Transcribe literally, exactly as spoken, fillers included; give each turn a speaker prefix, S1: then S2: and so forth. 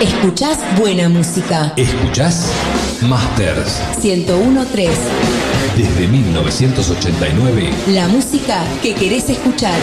S1: Escuchás buena música.
S2: Escuchás Masters
S1: ciento uno punto tres.
S2: Desde mil novecientos ochenta y nueve.
S1: La música que querés escuchar.